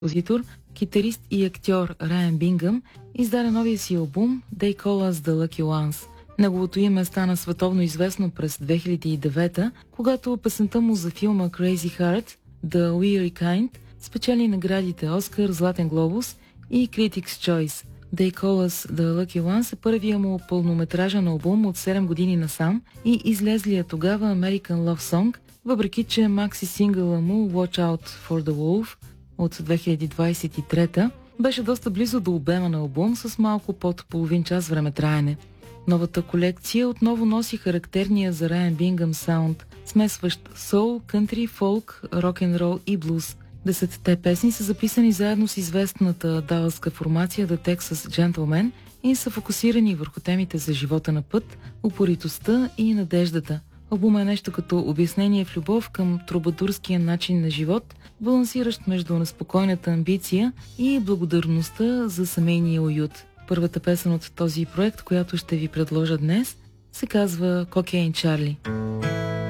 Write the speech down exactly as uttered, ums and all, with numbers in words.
композитор, китарист и актьор Райан Бингъм издаде новия си албум They Call Us The Lucky Ones. Неговото име стана световно известно през две хиляди и девета, когато песента му за филма Crazy Heart, The Weary Kind, спечели наградите Оскар, Златен глобус и Critics' Choice. They Call Us The Lucky Ones е първия му пълнометражен албум от седем години насам и излезлия тогава American Love Song, въпреки че макси сингъла му Watch Out For The Wolf от две хиляди двадесет и трета беше доста близо до обема на албум с малко под половин час времетраене. Новата колекция отново носи характерния за Райан Бингъм саунд, смесващ соул, кънтри, фолк, рок-н-рол и блуз. Десетте песни са записани заедно с известната даласка формация The Texas Gentlemen и са фокусирани върху темите за живота на път, упоритостта и надеждата. Албумът е нещо като обяснение в любов към трубадурския начин на живот, балансиращ между неспокойната амбиция и благодарността за семейния уют. Първата песен от този проект, която ще ви предложа днес, се казва Cocaine Charlie.